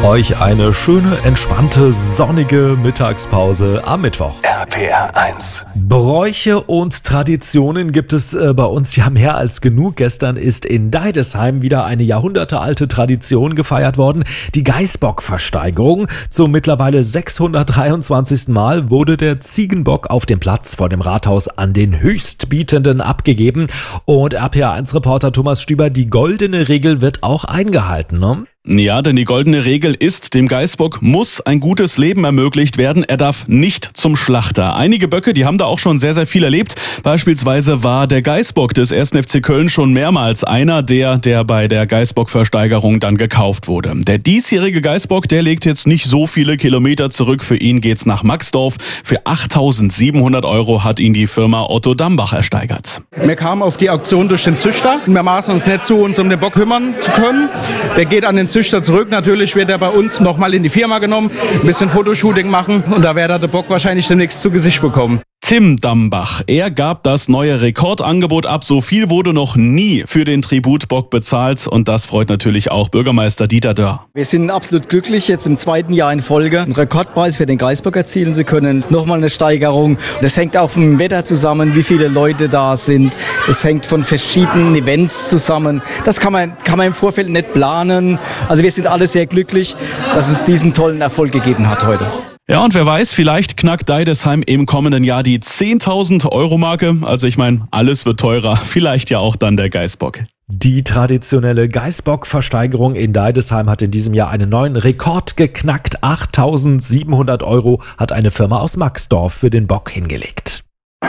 Euch eine schöne, entspannte, sonnige Mittagspause am Mittwoch. RPR 1. Bräuche und Traditionen gibt es bei uns ja mehr als genug. Gestern ist in Deidesheim wieder eine jahrhundertealte Tradition gefeiert worden. Die Geißbock-Versteigerung. Zum mittlerweile 623. Mal wurde der Ziegenbock auf dem Platz vor dem Rathaus an den Höchstbietenden abgegeben. Und RPR 1-Reporter Thomas Stüber, die goldene Regel wird auch eingehalten, ne? Ja, denn die goldene Regel ist, dem Geißbock muss ein gutes Leben ermöglicht werden. Er darf nicht zum Schlachter. Einige Böcke, die haben da auch schon sehr, sehr viel erlebt. Beispielsweise war der Geißbock des 1. FC Köln schon mehrmals einer der bei der Geißbock-Versteigerung dann gekauft wurde. Der diesjährige Geißbock, der legt jetzt nicht so viele Kilometer zurück. Für ihn geht's nach Maxdorf. Für 8.700 € hat ihn die Firma Otto Dambach ersteigert. Wir kamen auf die Auktion durch den Züchter. Wir maßen uns nicht zu, uns um den Bock kümmern zu können. Der geht an den Züchter zurück. Natürlich wird er bei uns nochmal in die Firma genommen, ein bisschen Fotoshooting machen und da wird er der Bock wahrscheinlich demnächst zu Gesicht bekommen. Tim Dambach, er gab das neue Rekordangebot ab. So viel wurde noch nie für den Tributbock bezahlt und das freut natürlich auch Bürgermeister Dieter Dörr. Wir sind absolut glücklich, jetzt im 2. Jahr in Folge einen Rekordpreis für den Geißbock erzielen zu können. Nochmal eine Steigerung. Das hängt auch vom Wetter zusammen, wie viele Leute da sind. Das hängt von verschiedenen Events zusammen. Das kann man im Vorfeld nicht planen. Also wir sind alle sehr glücklich, dass es diesen tollen Erfolg gegeben hat heute. Ja, und wer weiß, vielleicht knackt Deidesheim im kommenden Jahr die 10.000 € Marke. Also ich meine, alles wird teurer. Vielleicht ja auch dann der Geißbock. Die traditionelle Geißbock-Versteigerung in Deidesheim hat in diesem Jahr einen neuen Rekord geknackt. 8.700 € hat eine Firma aus Maxdorf für den Bock hingelegt.